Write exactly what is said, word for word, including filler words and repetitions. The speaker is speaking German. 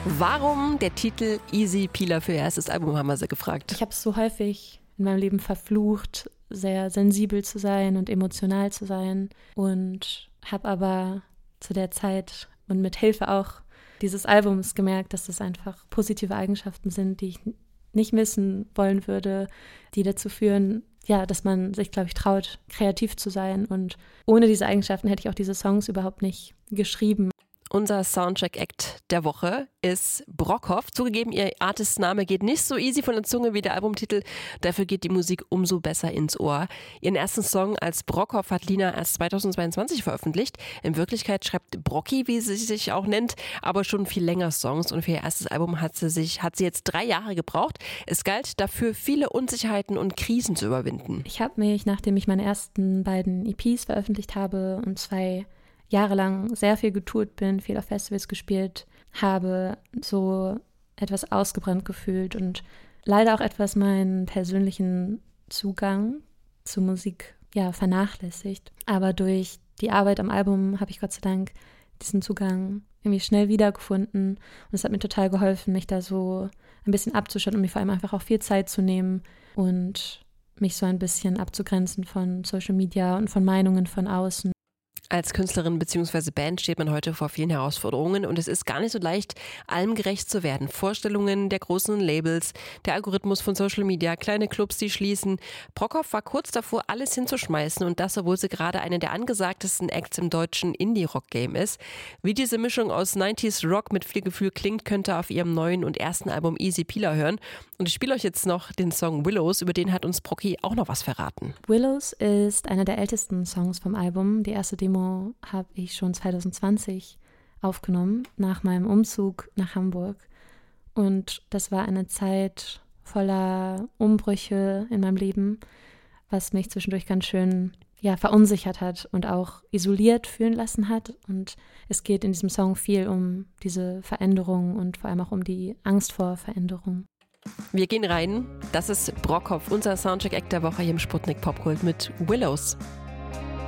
Warum der Titel Easy Peeler für ihr erstes Album, haben wir sie gefragt. Ich habe es so häufig in meinem Leben verflucht, sehr sensibel zu sein und emotional zu sein und habe aber zu der Zeit und mit Hilfe auch dieses Albums gemerkt, dass das einfach positive Eigenschaften sind, die ich nicht missen wollen würde, die dazu führen, ja, dass man sich, glaube ich, traut, kreativ zu sein. Und ohne diese Eigenschaften hätte ich auch diese Songs überhaupt nicht geschrieben. Unser Soundcheck-Act der Woche ist Brockhoff. Zugegeben, ihr Artistname geht nicht so easy von der Zunge wie der Albumtitel. Dafür geht die Musik umso besser ins Ohr. Ihren ersten Song als Brockhoff hat Lina erst zweitausendzweiundzwanzig veröffentlicht. In Wirklichkeit schreibt Brocki, wie sie sich auch nennt, aber schon viel länger Songs. Und für ihr erstes Album hat sie, sich, hat sie jetzt drei Jahre gebraucht. Es galt dafür, viele Unsicherheiten und Krisen zu überwinden. Ich habe mich, nachdem ich meine ersten beiden E Ps veröffentlicht habe und zwei jahrelang sehr viel getourt bin, viel auf Festivals gespielt habe, so etwas ausgebrannt gefühlt und leider auch etwas meinen persönlichen Zugang zu Musik ja, vernachlässigt. Aber durch die Arbeit am Album habe ich Gott sei Dank diesen Zugang irgendwie schnell wiedergefunden und es hat mir total geholfen, mich da so ein bisschen abzuschauen und mir vor allem einfach auch viel Zeit zu nehmen und mich so ein bisschen abzugrenzen von Social Media und von Meinungen von außen. Als Künstlerin bzw. Band steht man heute vor vielen Herausforderungen und es ist gar nicht so leicht, allem gerecht zu werden. Vorstellungen der großen Labels, der Algorithmus von Social Media, kleine Clubs, die schließen. Brockhoff war kurz davor, alles hinzuschmeißen und das, obwohl sie gerade eine der angesagtesten Acts im deutschen Indie-Rock-Game ist. Wie diese Mischung aus neunziger Rock mit viel Gefühl klingt, könnt ihr auf ihrem neuen und ersten Album Easy Peeler hören. Und ich spiele euch jetzt noch den Song Willows, über den hat uns Brocki auch noch was verraten. Willows ist einer der ältesten Songs vom Album. Die erste Demo habe ich schon zwanzig zwanzig aufgenommen, nach meinem Umzug nach Hamburg. Und das war eine Zeit voller Umbrüche in meinem Leben, was mich zwischendurch ganz schön ja, verunsichert hat und auch isoliert fühlen lassen hat. Und es geht in diesem Song viel um diese Veränderung und vor allem auch um die Angst vor Veränderung. Wir gehen rein. Das ist Brockhoff, unser Soundcheck-Act der Woche hier im Sputnik Popkult mit Willows.